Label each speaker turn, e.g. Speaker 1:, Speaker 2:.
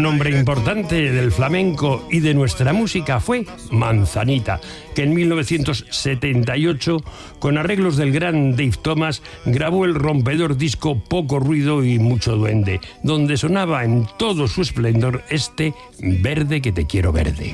Speaker 1: Un nombre importante del flamenco y de nuestra música fue Manzanita, que en 1978, con arreglos del gran Dave Thomas, grabó el rompedor disco Poco Ruido y Mucho Duende, donde sonaba en todo su esplendor este Verde que te quiero verde.